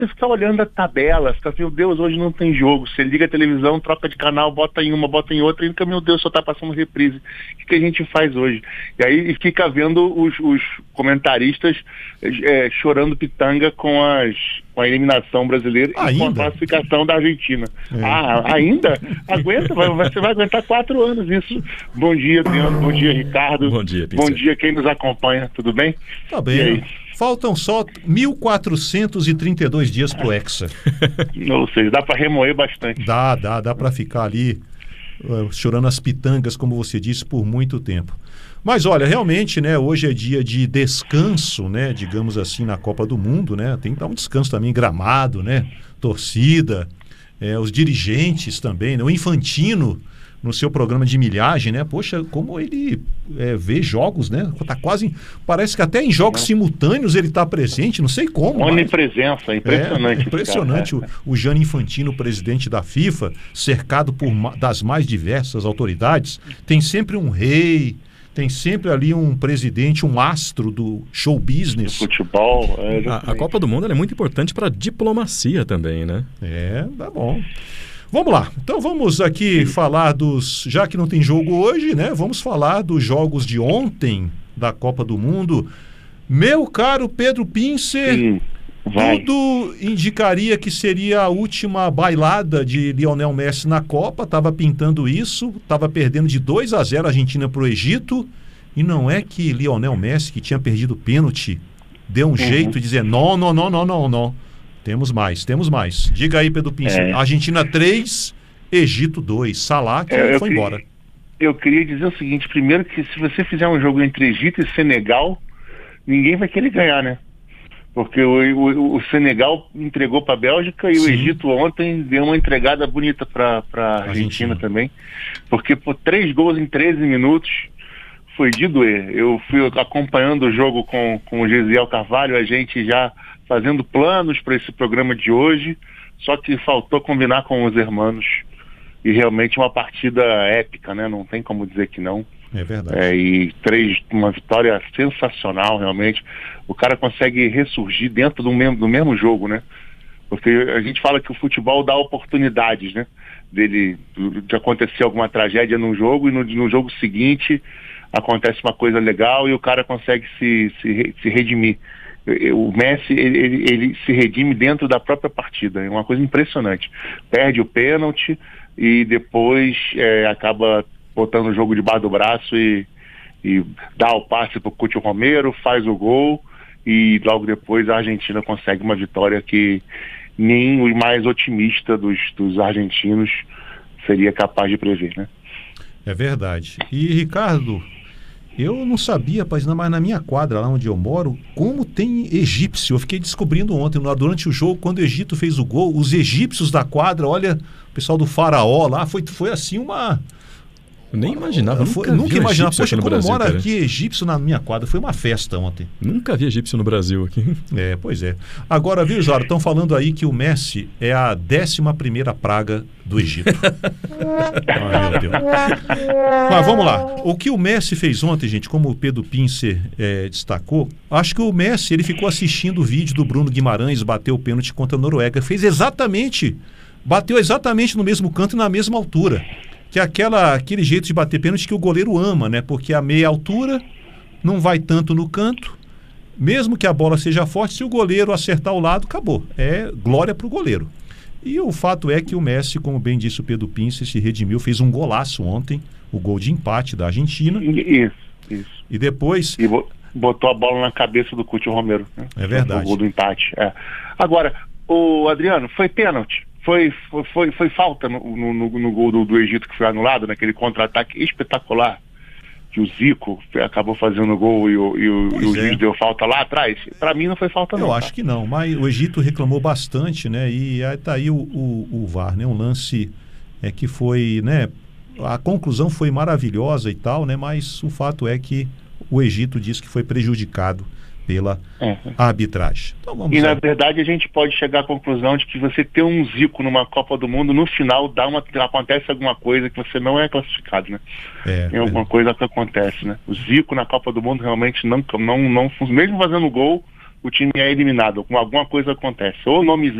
Você fica olhando a tabela, fica assim, meu Deus, hoje não tem jogo. Você liga a televisão, troca de canal, bota em uma, bota em outra, e fica, meu Deus, só tá passando reprise. O que a gente faz hoje? E aí fica vendo os comentaristas chorando pitanga com a eliminação brasileira e com a classificação da Argentina. Ainda? Aguenta? Você vai aguentar 4 anos isso. Bom dia, Adriano. Bom dia, Ricardo. Bom dia, Pincel. Bom dia quem nos acompanha. Tudo bem? Tá bem. Faltam só 1.432 dias pro Hexa. Ou seja, dá para remoer bastante. Dá para ficar ali chorando as pitangas, como você disse, por muito tempo. Mas olha, realmente, né, hoje é dia de descanso, né, digamos assim, na Copa do Mundo, né? Tem que dar um descanso também, gramado, né? Torcida, os dirigentes também, né? O Infantino no seu programa de milhagem, né? Poxa, como ele vê jogos, né? Tá quase, parece que até em jogos simultâneos ele está presente, não sei como. Onipresença, impressionante. Impressionante. O Gianni Infantino, presidente da FIFA, cercado das mais diversas autoridades, tem sempre um rei, tem sempre ali um presidente, um astro do show business. Futebol. A Copa do Mundo é muito importante para a diplomacia também, né? Tá bom. Vamos lá, então vamos aqui falar já que não tem jogo hoje, né? Vamos falar dos jogos de ontem da Copa do Mundo. Meu caro Pedro Pincer, tudo indicaria que seria a última bailada de Lionel Messi na Copa, estava pintando isso, estava perdendo de 2-0 a Argentina para o Egito, e não é que Lionel Messi, que tinha perdido o pênalti, deu um jeito de dizer não. Temos mais. Diga aí, Pedro Pincer. Argentina 3, Egito 2. Salah que foi embora. Eu queria dizer o seguinte, primeiro que se você fizer um jogo entre Egito e Senegal, ninguém vai querer ganhar, né? Porque o Senegal entregou para a Bélgica e o Egito ontem deu uma entregada bonita para a Argentina também. Porque por 3 gols em 13 minutos foi de doer. Eu fui acompanhando o jogo com o Gesiel Carvalho, a gente já fazendo planos para esse programa de hoje, só que faltou combinar com os hermanos. E realmente uma partida épica, né? Não tem como dizer que não. É verdade. E uma vitória sensacional, realmente. O cara consegue ressurgir dentro do mesmo jogo, né? Porque a gente fala que o futebol dá oportunidades, né? De acontecer alguma tragédia num jogo e no jogo seguinte acontece uma coisa legal e o cara consegue se redimir. O Messi, ele se redime dentro da própria partida. É uma coisa impressionante. Perde o pênalti e depois acaba botando o jogo debaixo do braço e dá o passe para o Couto Romero, faz o gol e logo depois a Argentina consegue uma vitória que nem o mais otimista dos argentinos seria capaz de prever, né? É verdade. E Ricardo, eu não sabia, mas na minha quadra, lá onde eu moro, como tem egípcio. Eu fiquei descobrindo ontem, durante o jogo, quando o Egito fez o gol, os egípcios da quadra, olha, o pessoal do Faraó lá, foi assim uma... Eu nem imaginava, nunca imaginava. Poxa, no como Brasil, mora cara. aqui egípcio na minha quadra, foi uma festa ontem. Nunca vi egípcio no Brasil aqui. Pois é. Agora, viu, Zora, estão falando aí que o Messi é a 11ª praga do Egito. Ai, meu Deus. Mas vamos lá. O que o Messi fez ontem, gente, como o Pedro Pincer destacou, acho que o Messi, ele ficou assistindo o vídeo do Bruno Guimarães bater o pênalti contra a Noruega. Bateu exatamente no mesmo canto e na mesma altura. Que é aquele jeito de bater pênalti que o goleiro ama, né? Porque a meia altura não vai tanto no canto. Mesmo que a bola seja forte, se o goleiro acertar o lado, acabou. É glória para o goleiro. E o fato é que o Messi, como bem disse o Pedro Pincer, se redimiu, fez um golaço ontem, o gol de empate da Argentina. Isso. E depois... E botou a bola na cabeça do Couto Romero. Né? É verdade. O gol do empate. Agora, o Adriano, foi pênalti. Foi falta no gol do Egito que foi anulado, naquele contra-ataque espetacular que o Zico acabou fazendo o gol e o juiz deu falta lá atrás. Para mim não foi falta não. Eu acho que não, mas o Egito reclamou bastante, né? E aí tá aí o VAR, né? Um lance que foi, né? A conclusão foi maravilhosa e tal, né? Mas o fato é que o Egito diz que foi prejudicado pela arbitragem. Então, na verdade a gente pode chegar à conclusão de que você ter um Zico numa Copa do Mundo, no final acontece alguma coisa que você não é classificado, né? Tem alguma coisa que acontece, né? O Zico na Copa do Mundo realmente não mesmo fazendo gol, o time é eliminado, alguma coisa acontece. Ou o nomezinho